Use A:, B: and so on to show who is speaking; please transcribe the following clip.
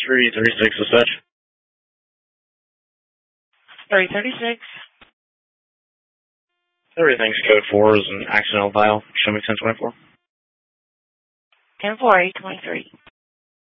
A: 336 is such.
B: 336.
A: Everything's code 4 is an accidental dial. Show me 1024.
B: 10-4, 823.